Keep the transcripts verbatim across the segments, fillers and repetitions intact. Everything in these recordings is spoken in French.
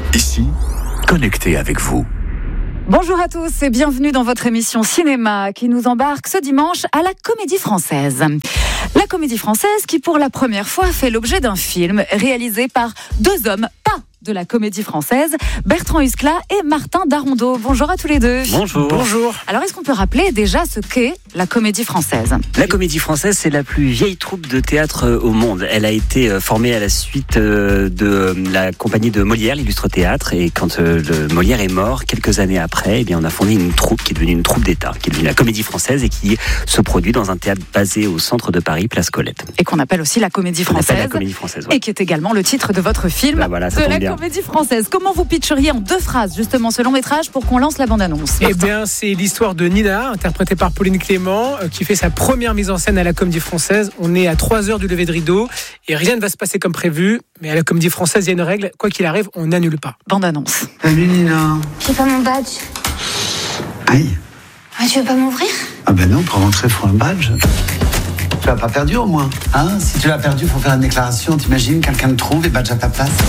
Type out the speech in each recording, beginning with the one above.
Ici, connecté avec vous. Bonjour à tous et bienvenue dans votre émission Cinéma qui nous embarque ce dimanche à la Comédie Française. La Comédie Française qui pour la première fois fait l'objet d'un film réalisé par deux hommes, pas de la Comédie Française, Bertrand Huskla et Martin Darondeau. Bonjour à tous les deux. Bonjour. Bonjour. Alors est-ce qu'on peut rappeler déjà ce qu'est la Comédie Française ? La Comédie Française, c'est la plus vieille troupe de théâtre au monde. Elle a été formée à la suite de la compagnie de Molière, l'Illustre Théâtre, et quand le Molière est mort, quelques années après, eh bien, on a fondé une troupe qui est devenue une troupe d'État, qui est devenue la Comédie Française et qui se produit dans un théâtre basé au centre de Paris, place Colette. Et qu'on appelle aussi la Comédie Française. La Comédie Française, ouais. Et qui est également le titre de votre film, bah voilà, ça de la bien. Comédie Française. Comment vous pitcheriez en deux phrases justement ce long métrage pour qu'on lance la bande-annonce ? Eh bien, c'est l'histoire de Nina, interprétée par Pauline Clément, qui fait sa première mise en scène à la Comédie Française. On est à trois heures du lever de rideau et rien ne va se passer comme prévu. Mais à la Comédie Française, il y a une règle, quoi qu'il arrive, on n'annule pas. Bande-annonce. Salut Nina. J'ai pas mon badge. Aïe. Ah, tu veux pas m'ouvrir ? Ah ben non, pour rentrer, faut un badge. Tu l'as pas perdu au moins, hein ? Si tu l'as perdu, faut faire une déclaration. T'imagines, quelqu'un te trouve et badge à ta place.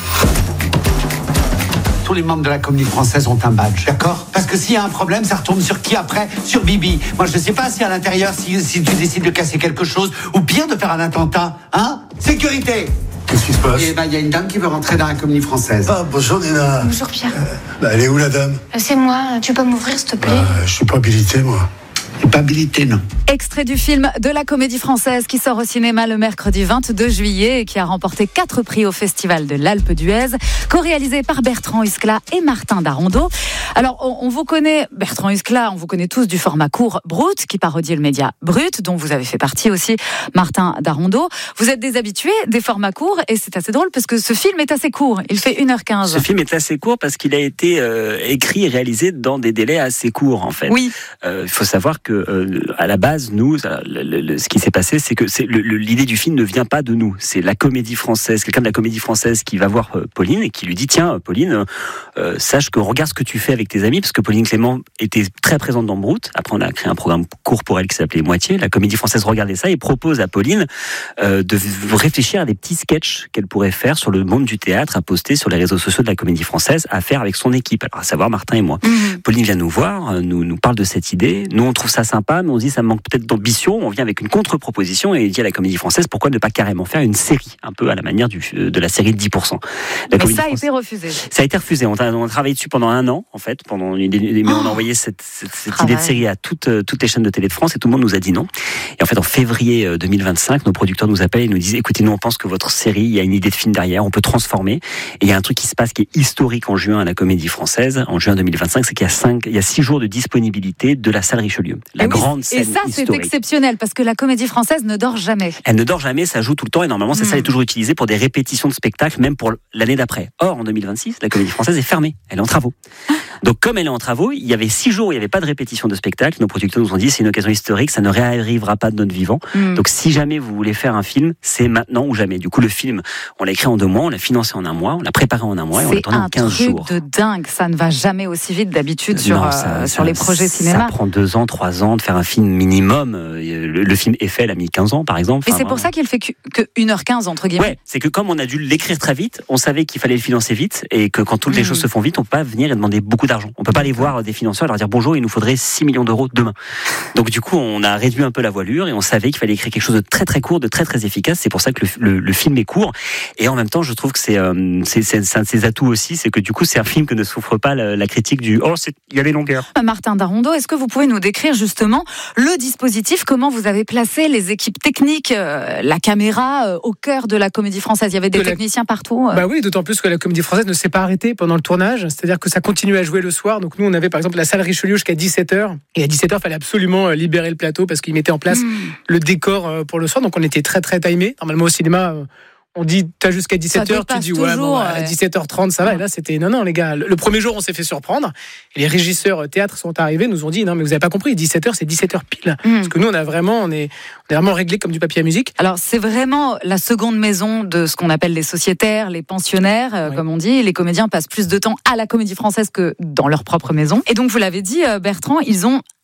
Tous les membres de la Comédie Française ont un badge, d'accord ? Parce que s'il y a un problème, ça retombe sur qui après ? Sur Bibi. Moi, je sais pas si à l'intérieur, si, si tu décides de casser quelque chose, ou pire, de faire un attentat, hein ? Sécurité ! Qu'est-ce qui se passe ? Eh ben, il y a une dame qui veut rentrer dans la Comédie Française. Ah, bonjour Nina. Bonjour Pierre. Euh, bah, elle est où la dame ? Euh, C'est moi, tu peux pas m'ouvrir s'il te plaît ? Bah, je suis pas habilité moi. T'es pas habilité, non ? Extrait du film de la Comédie Française qui sort au cinéma le mercredi vingt-deux juillet et qui a remporté quatre prix au Festival de l'Alpe d'Huez, co-réalisé par Bertrand Huskla et Martin Darondeau. Alors, on, on vous connaît, Bertrand Huskla, on vous connaît tous du format court Brut, qui parodie le média Brut, dont vous avez fait partie aussi, Martin Darondeau. Vous êtes des habitués des formats courts et c'est assez drôle parce que ce film est assez court. Il fait une heure quinze. Ce film est assez court parce qu'il a été euh, écrit et réalisé dans des délais assez courts, en fait. Oui. Euh, il faut savoir que euh, à la base, nous, le, le, le, ce qui s'est passé, c'est que c'est, le, le, l'idée du film ne vient pas de nous. C'est la Comédie Française, quelqu'un de la Comédie Française qui va voir euh, Pauline et qui lui dit tiens, Pauline, euh, sache que regarde ce que tu fais avec tes amis, parce que Pauline Clément était très présente dans Brut. Après, on a créé un programme court pour elle qui s'appelait Moitié. La Comédie Française regardait ça et propose à Pauline euh, de réfléchir à des petits sketchs qu'elle pourrait faire sur le monde du théâtre, à poster sur les réseaux sociaux de la Comédie Française, à faire avec son équipe. Alors, à savoir Martin et moi. Mmh. Pauline vient nous voir, nous nous parle de cette idée. Nous, on trouve ça sympa, mais on se dit ça manque peut-être d'ambition. On vient avec une contre-proposition et dit à la Comédie Française pourquoi ne pas carrément faire une série, un peu à la manière du, de la série de dix pour cent. La mais ça a Française, été refusé. Ça a été refusé. On a, on a travaillé dessus pendant un an, en fait. Pendant une, mais oh on a envoyé cette, cette, cette idée de série à toutes, toutes les chaînes de télé de France et tout le monde nous a dit non. Et en fait, en février deux mille vingt-cinq, nos producteurs nous appellent et nous disent écoutez, nous on pense que votre série, il y a une idée de film derrière, on peut transformer. Et il y a un truc qui se passe qui est historique en juin à la Comédie Française, en juin deux mille vingt-cinq, c'est qu'il y a cinq, il y a six jours de disponibilité de la salle Richelieu, la et grande oui, scène et ça, historique. C'est exceptionnel parce que la Comédie Française ne dort jamais. Elle ne dort jamais, ça joue tout le temps et normalement cette mmh. salle est toujours utilisée pour des répétitions de spectacles, même pour l'année d'après. Or, en deux mille vingt-six, la Comédie Française est fermée, elle est en travaux. Donc comme elle est en travaux, il y avait six jours où il n'y avait pas de répétition de spectacle. Nos producteurs nous ont dit c'est une occasion historique, ça ne réarrivera pas de notre vivant. Mmh. Donc si jamais vous voulez faire un film, c'est maintenant ou jamais. Du coup le film, on l'a écrit en deux mois, on l'a financé en un mois, on l'a préparé en un mois et on l'a tourné en quinze jours. C'est un truc de dingue, ça ne va jamais aussi vite d'habitude sur, non, ça, euh, sur ça, les projets cinéma. Ça prend deux ans, trois ans de faire un film minimum. Le, le film Eiffel a mis quinze ans par exemple. Et enfin, c'est pour ça qu'il fait que, que une heure quinze entre guillemets. Ouais, c'est que comme on a dû l'écrire très vite, on savait qu'il fallait le financer vite et que quand toutes mmh. les choses se font vite, on peut pas venir et demander beaucoup d'argent. On peut pas aller voir des financeurs et leur dire bonjour, il nous faudrait six millions d'euros demain. Donc du coup, on a réduit un peu la voilure et on savait qu'il fallait écrire quelque chose de très très court, de très très efficace. C'est pour ça que le, le, le film est court et en même temps, je trouve que c'est, euh, c'est, c'est, c'est un de ses atouts aussi, c'est que du coup, c'est un film que ne souffre pas la, la critique du oh, c'est, il y a des longueurs. Martin Darondeau, est-ce que vous pouvez nous décrire justement le dispositif, comment vous avez placé les équipes techniques, euh, la caméra euh, au cœur de la Comédie Française? Il y avait des que techniciens la... partout. Euh... Bah oui, d'autant plus que la Comédie Française ne s'est pas arrêtée pendant le tournage, c'est-à-dire que ça continuait à jouer le soir. Donc nous, on avait par exemple la salle Richelieu jusqu'à dix-sept heures et à dix-sept heures, il fallait absolument libérer le plateau parce qu'ils mettaient en place mmh. le décor pour le soir. Donc on était très très timés. Normalement au cinéma, on dit t'as jusqu'à dix-sept heures, tu dis ouais, toujours, bon, ouais. à dix-sept heures trente ça va. Et là c'était non non les gars, le, le premier jour on s'est fait surprendre et les régisseurs théâtre sont arrivés, nous ont dit non mais vous avez pas compris, dix-sept heures c'est dix-sept heures pile. Mmh. Parce que nous on a vraiment on est on est vraiment réglé comme du papier à musique. Alors c'est vraiment la seconde maison de ce qu'on appelle les sociétaires, les pensionnaires, euh, oui. comme on dit. Les comédiens passent plus de temps à la Comédie Française que dans leur propre maison. Et donc vous l'avez dit Bertrand, ils ont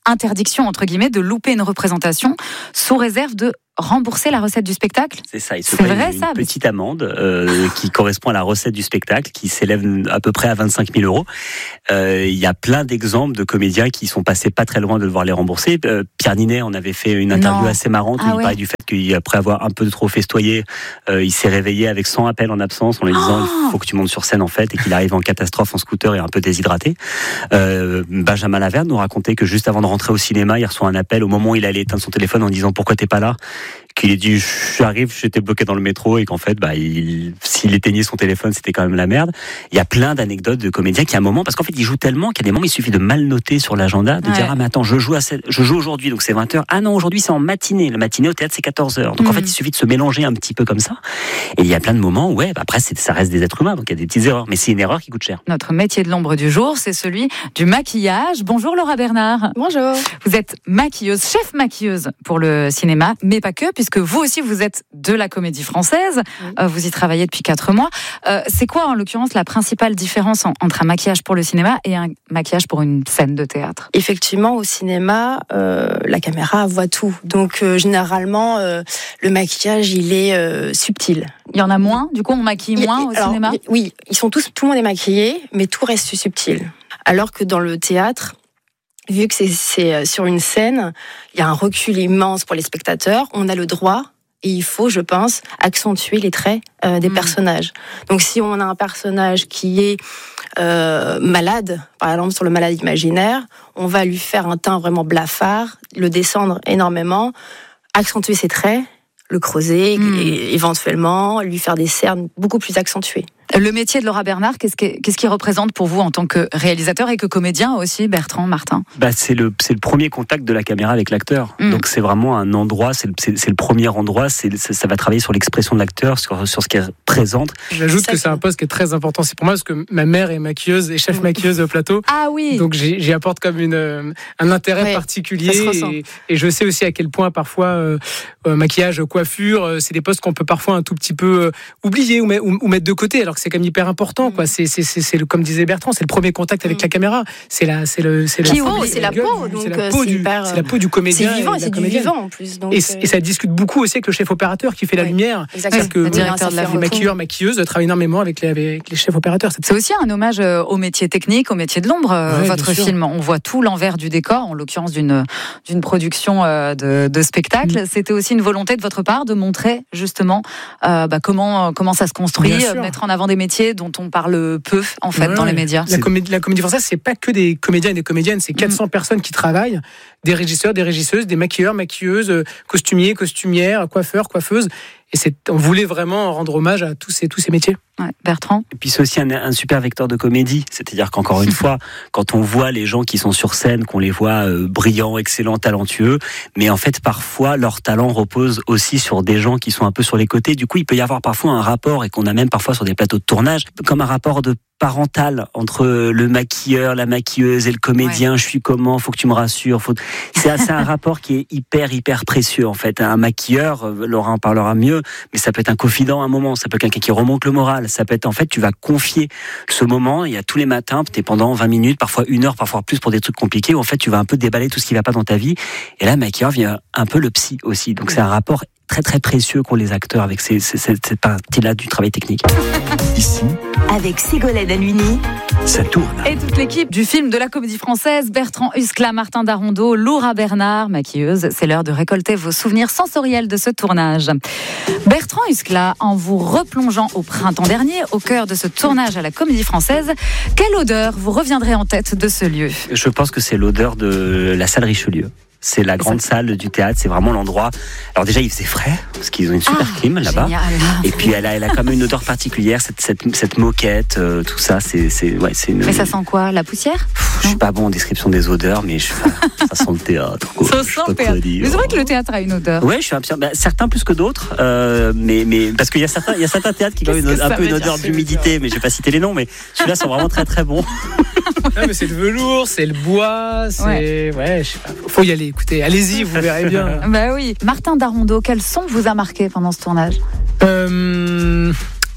interdiction, entre guillemets, de louper une représentation sous réserve de rembourser la recette du spectacle. C'est ça, il se C'est paye vrai, une ça, petite amende euh, qui correspond à la recette du spectacle, qui s'élève à peu près à vingt-cinq mille euros. Euh, il y a plein d'exemples de comédiens qui sont passés pas très loin de devoir les rembourser. Euh, Pierre Ninet en avait fait une interview Non. assez marrante où Ah il ouais. parlait du fait qu'après avoir un peu trop festoyé, euh, il s'est réveillé avec cent appels en absence en lui disant Oh il faut que tu montes sur scène en fait, et qu'il arrive en catastrophe en scooter et un peu déshydraté. Euh, Benjamin Laverne nous racontait que juste avant de rentrer au cinéma, il reçoit un appel au moment où il allait éteindre son téléphone en disant pourquoi t'es pas là, qu'il ait dit j'arrive, j'étais bloqué dans le métro, et qu'en fait bah il, s'il éteignait son téléphone c'était quand même la merde. Il y a plein d'anecdotes de comédiens qui à un moment, parce qu'en fait ils jouent tellement qu'à des moments il suffit de mal noter sur l'agenda, de Ouais. dire ah mais attends je joue à cette, je joue aujourd'hui donc c'est vingt heures, ah non aujourd'hui c'est en matinée, la matinée au théâtre c'est quatorze heures, donc Mhm. en fait il suffit de se mélanger un petit peu comme ça, et il y a plein de moments où ouais bah après c'est, ça reste des êtres humains donc il y a des petites erreurs, mais c'est une erreur qui coûte cher. Notre métier de l'ombre du jour, c'est celui du maquillage. Bonjour Laura Bernard. Bonjour. Vous êtes maquilleuse, chef maquilleuse pour le cinéma, mais pas que, puisque vous aussi vous êtes de la Comédie Française. Oui. Euh, vous y travaillez depuis quatre mois. Euh, c'est quoi en l'occurrence la principale différence en- entre un maquillage pour le cinéma et un maquillage pour une scène de théâtre? Effectivement, au cinéma, euh, la caméra voit tout. Donc, euh, généralement, euh, le maquillage, il est euh, subtil. Il y en a moins, du coup on maquille Il- moins au alors, cinéma? il- Oui, ils sont tous, tout le monde est maquillé, mais tout reste subtil. Alors que dans le théâtre, vu que c'est, c'est sur une scène, il y a un recul immense pour les spectateurs. On a le droit, et il faut, je pense, accentuer les traits euh, des Mm. personnages. Donc, si on a un personnage qui est euh, malade, par exemple sur le malade imaginaire, on va lui faire un teint vraiment blafard, le descendre énormément, accentuer ses traits, le creuser, Mm. et éventuellement lui faire des cernes beaucoup plus accentuées. Le métier de Laura Bernard, qu'est-ce qui, qu'est-ce qui représente pour vous en tant que réalisateur et que comédien aussi, Bertrand, Martin? Bah, c'est le c'est le premier contact de la caméra avec l'acteur. Mm. Donc c'est vraiment un endroit, c'est le, c'est, c'est le premier endroit, c'est, c'est- ça va travailler sur l'expression de l'acteur, sur, sur ce qu'il représente. J'ajoute Ça, que c'est un poste qui est très important. C'est pour moi parce que ma mère est maquilleuse et chef maquilleuse au plateau. Ah oui. Donc j'y, j'y apporte comme une, euh, un intérêt Ouais, particulier, ça se ressent. et, et je sais aussi à quel point parfois euh, euh, maquillage, coiffure, euh, c'est des postes qu'on peut parfois un tout petit peu euh, oublier ou, met- ou- ou mettre de côté, alors que c'est quand même hyper important. Quoi. C'est, c'est, c'est, c'est le, comme disait Bertrand, c'est le premier contact avec Mm. la caméra. C'est la, c'est le, c'est Qui la oublie, peau, c'est la gueule peau, du- donc, c'est la euh, peau c'est du, hyper, c'est la peau du comédien. C'est vivant, et de la c'est du comédienne. vivant en plus. Donc, Et, euh, et ça discute beaucoup aussi avec le chef opérateur qui fait la Oui, lumière. exactement. Parce que le Oui, directeur ça de la fait vie. les un retour. maquilleurs, maquilleuses travaillent énormément avec les, avec les chefs opérateurs. C'est C'est aussi un hommage euh, au métier technique, au métier de l'ombre, euh, Ouais, votre bien sûr. film. On voit tout l'envers du décor, en l'occurrence d'une d'une production euh, de, de spectacle. Mm. C'était aussi une volonté de votre part de montrer justement euh, bah, comment comment ça se construit, Bien sûr. euh, mettre en avant des métiers dont on parle peu en fait Ouais, dans les ouais. médias. La comédie, la comédie française, c'est pas que des comédiens et des comédiennes, c'est quatre cents personnes qui travaillent, des régisseurs, des régisseuses, des maquilleurs, maquilleuses, euh, costumiers, costumières, coiffeurs, coiffeuses. Et c'est, on voulait vraiment rendre hommage à tous ces, tous ces métiers. Ouais, Bertrand. Et puis c'est aussi un, un super vecteur de comédie, c'est-à-dire qu'encore une fois, quand on voit les gens qui sont sur scène, qu'on les voit euh, brillants, excellents, talentueux, mais en fait parfois leur talent repose aussi sur des gens qui sont un peu sur les côtés. Du coup, il peut y avoir parfois un rapport, et qu'on a même parfois sur des plateaux de tournage, comme un rapport de parental entre le maquilleur, la maquilleuse et le comédien. Je suis comment? Faut que tu me rassures. Faut... C'est, c'est un rapport qui est hyper hyper précieux en fait. Un maquilleur, euh, Laura en parlera mieux, mais ça peut être un confident à un moment, ça peut être quelqu'un qui remonte le moral, ça peut être en fait tu vas confier ce moment. Il y a tous les matins, t'es pendant vingt minutes, parfois une heure, parfois plus pour des trucs compliqués où en fait tu vas un peu déballer tout ce qui va pas dans ta vie. Et là, le maquilleur vient un peu le psy aussi. Donc c'est un rapport très très précieux qu'ont les acteurs avec ces, ces, cette, cette partie-là du travail technique. Ici, Avec Ségolène Halluini, ça tourne. Et toute l'équipe du film de la Comédie Française, Bertrand Huskla, Martin Darondeau, Laura Bernard, maquilleuse. C'est l'heure de récolter vos souvenirs sensoriels de ce tournage. Bertrand Huskla, en vous replongeant au printemps dernier, au cœur de ce tournage à la Comédie Française, quelle odeur vous reviendrait en tête de ce lieu? Je pense que c'est l'odeur de la salle Richelieu. C'est la grande salle du théâtre, c'est vraiment l'endroit. Alors déjà, il faisait frais, parce qu'ils ont une super Ah, clim là-bas. génial. Et puis elle a, elle a quand même une odeur particulière, cette, cette, cette moquette, euh, tout ça, c'est, c'est, ouais, c'est une. Mais ça sent quoi? La poussière? Je suis pas bon en description des odeurs, mais je, ça sent le théâtre. Quoi. Ça Je sais sent pas le quoi théâtre. dire. Mais c'est vrai que le théâtre a une odeur. Ouais, je suis un petit- bah, certains plus que d'autres, euh, mais mais parce qu'il y a certains, il y a certains théâtres qui ont une, Qu'est-ce que un ça peu veut une dire, odeur ça d'humidité, mais je vais pas citer les noms, mais celui-là sont vraiment très très bons. Ah, mais c'est le velours, c'est le bois, c'est. Ouais, je sais pas. Faut y aller, écoutez, allez-y, vous verrez bien. Bah oui. Martin Darondeau, quel son vous a marqué pendant ce tournage? Euh,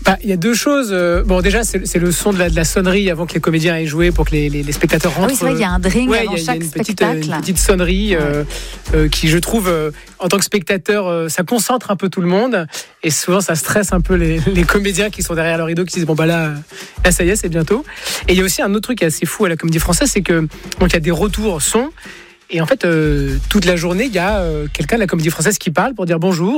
Bah, il y a deux choses. Bon, déjà, c'est, c'est le son de la, de la sonnerie avant que les comédiens aient joué pour que les, les, les spectateurs rentrent. Ah oui, c'est vrai, il y a un drink ouais, avant y a, chaque y a une spectacle. Petite, une petite sonnerie euh, euh, qui, je trouve, euh, en tant que spectateur, euh, ça concentre un peu tout le monde. Et souvent, ça stresse un peu les, les comédiens qui sont derrière leur rideau, qui disent bon, bah là, là, ça y est, c'est bientôt. Et il y a aussi un autre truc qui est assez fou à la Comédie Française, c'est que donc il y a des retours son. Et en fait, euh, toute la journée, il y a euh, quelqu'un de la Comédie Française qui parle pour dire bonjour.